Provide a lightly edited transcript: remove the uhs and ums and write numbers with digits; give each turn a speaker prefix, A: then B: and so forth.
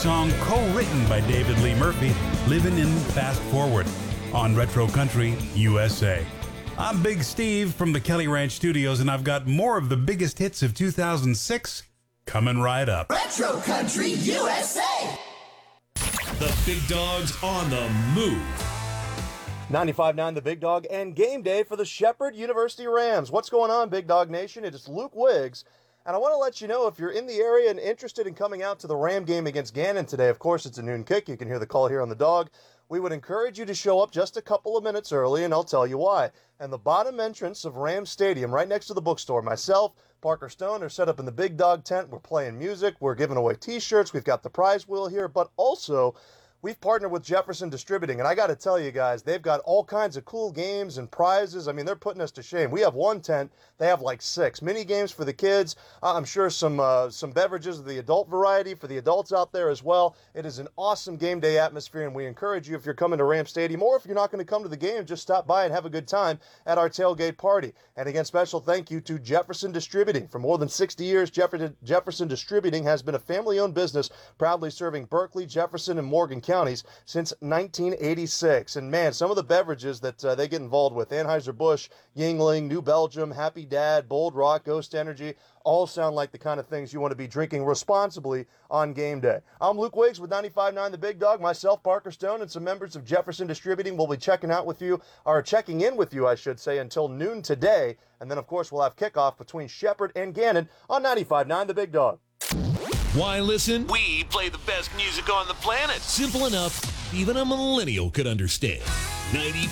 A: song co-written by David Lee Murphy, Living in Fast Forward, on Retro Country USA. I'm Big Steve from the Kelly Ranch Studios, and I've got more of the biggest hits of 2006 coming right up.
B: Retro Country USA!
C: The big dog's on the move.
D: 95.9 The Big Dog and game day for the Shepherd University Rams. What's going on, Big Dog Nation? It is Luke Wiggs, and I want to let you know if you're in the area and interested in coming out to the Ram game against Gannon today, of course it's a noon kick. You can hear the call here on the Dog. We would encourage you to show up just a couple of minutes early, and I'll tell you why. And the bottom entrance of Rams Stadium, right next to the bookstore, myself, Parker Stone are set up in the Big Dog tent. We're playing music. We're giving away T-shirts. We've got the prize wheel here, but also we've partnered with Jefferson Distributing, and I got to tell you guys, they've got all kinds of cool games and prizes. I mean, they're putting us to shame. We have one tent. They have like 6 mini games for the kids. I'm sure some beverages of the adult variety for the adults out there as well. It is an awesome game day atmosphere, and we encourage you, if you're coming to Ram Stadium, or if you're not going to come to the game, just stop by and have a good time at our tailgate party. And again, special thank you to Jefferson Distributing. For more than 60 years, Jefferson Distributing has been a family-owned business, proudly serving Berkeley, Jefferson, and Morgan counties since 1986. And man, some of the beverages that they get involved with, Anheuser-Busch, Yingling, New Belgium, Happy Dad, Bold Rock, Ghost Energy, all sound like the kind of things you want to be drinking responsibly on game day. I'm Luke Wiggs with 95.9 The Big Dog. Myself, Parker Stone, and some members of Jefferson Distributing will be checking in with you, I should say, until noon today. And then, of course, we'll have kickoff between Shepherd and Gannon on 95.9 The Big Dog.
C: Why listen?
E: We play the best music on the planet.
C: Simple enough, even a millennial could understand. 90